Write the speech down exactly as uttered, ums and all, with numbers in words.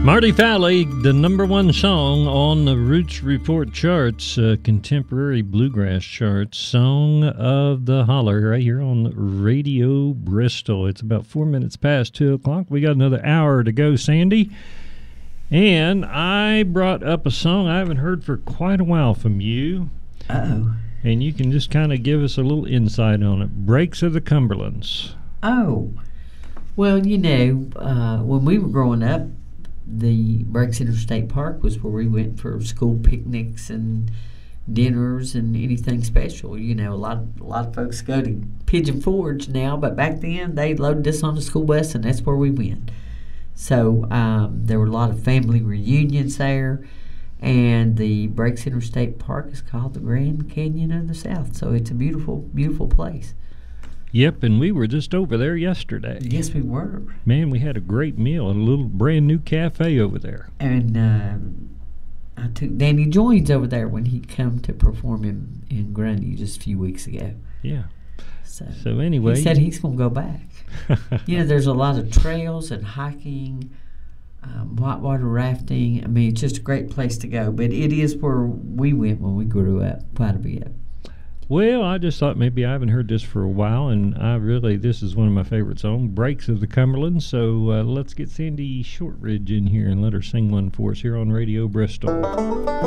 Marty Fowley, the number one song on the Roots Report charts, uh, contemporary bluegrass charts, Song of the Holler, right here on Radio Bristol. It's about four minutes past two o'clock. We got another hour to go, Sandy. And I brought up a song I haven't heard for quite a while from you. Uh-oh. And you can just kind of give us a little insight on it. Breaks of the Cumberlands. Oh. Well, you know, uh, when we were growing up, the Breaks Interstate Park was where we went for school picnics and dinners and anything special. You know, a lot of, a lot of folks go to Pigeon Forge now, but back then they loaded us on the school bus and that's where we went. So um, there were a lot of family reunions there, and the Breaks Interstate Park is called the Grand Canyon of the South. So it's a beautiful, beautiful place. Yep, and we were just over there yesterday. Yes, we were. Man, we had a great meal at a little brand new cafe over there. And uh, I took Danny Joins over there when he come to perform in, in Grundy just a few weeks ago. Yeah. So, so anyway. He said he's going to go back. You know, there's a lot of trails and hiking, um, whitewater rafting. I mean, it's just a great place to go. But it is where we went when we grew up quite a bit. Well, I just thought maybe I haven't heard this for a while, and I really, this is one of my favorite songs, Breaks of the Cumberland. So uh, let's get Sandy Shortridge in here and let her sing one for us here on Radio Bristol.